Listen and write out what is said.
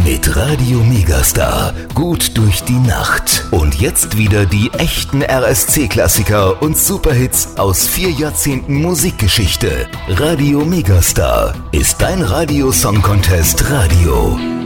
mit Radio Megastar gut durch die Nacht. Und jetzt wieder die echten RSC-Klassiker und Superhits aus 4 Jahrzehnten Musikgeschichte. Radio Megastar ist dein Radio-Song-Contest Radio.